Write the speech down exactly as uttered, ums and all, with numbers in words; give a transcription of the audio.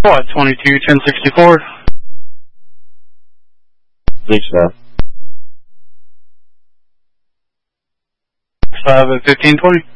What, twenty-two ten sixty-four? Reach that. five at fifteen twenty.